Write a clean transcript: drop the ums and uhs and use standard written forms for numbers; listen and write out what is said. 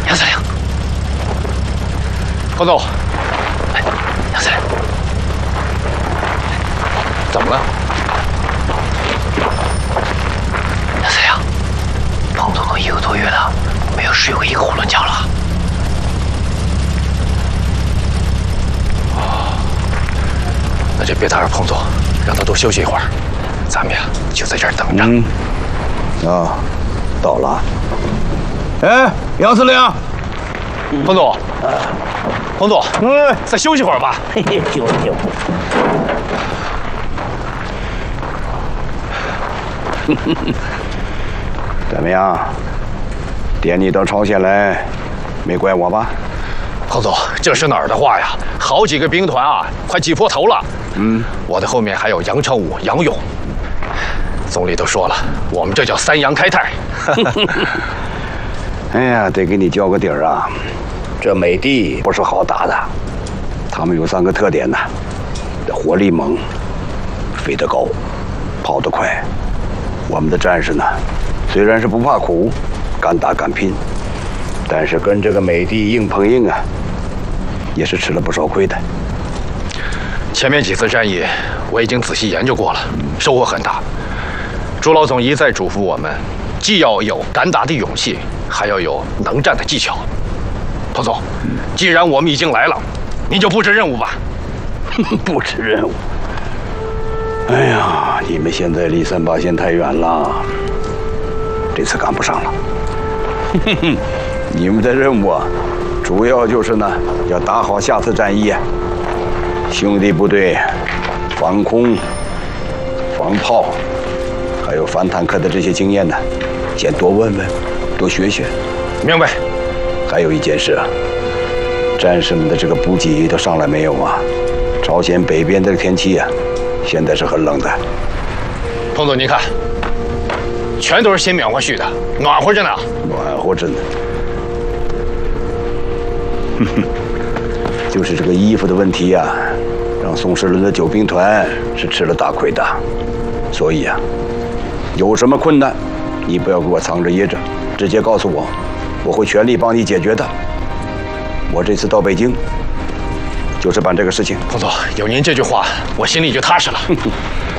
杨司令， 彭总， 哎，杨司令， 怎么了？ 杨司令，彭总都1个多月了，没有睡过一个囫囵觉了。 哦，那就别打扰彭总，让他多休息一会儿。咱们呀，就在这儿等着。 啊，到了。哎，杨司令， 彭总，彭总，再休息会儿吧。 嘿嘿，休息。怎么样？点你到朝鲜来，没怪我吧？ 彭总，这是哪儿的话呀？好几个兵团啊，快挤破头了。我的后面还有杨成武、杨勇。总理都说了，我们这叫3阳开泰。 哎呀，得给你交个底儿啊！这美帝不是好打的，他们有3个特点呢：火力猛，飞得高，跑得快。我们的战士呢，虽然是不怕苦，敢打敢拼，但是跟这个美帝硬碰硬啊，也是吃了不少亏的。 前面几次战役我已经仔细研究过了，收获很大。朱老总一再嘱咐我们，既要有敢打的勇气，还要有能战的技巧。彭总，既然我们已经来了，您就布置任务吧。 布置任务。哎呀，你们现在离38线太远了，这次赶不上了。你们的任务啊，主要就是呢，要打好下次战役。兄弟部队防空、防炮，还有反坦克的这些经验呢，先多问问，多学学。 明白。 还有一件事啊，战士们的这个补给都上来没有啊？朝鲜北边的天气啊，现在是很冷的。 彭总，您看，全都是新棉花絮的，暖和着呢。 暖和着呢。就是这个衣服的问题呀，让宋世伦的9兵团是吃了大亏的。所以啊，有什么困难，你不要给我藏着掖着，直接告诉我，我会全力帮你解决的。我这次到北京，就是办这个事情。 彭总，有您这句话，我心里就踏实了。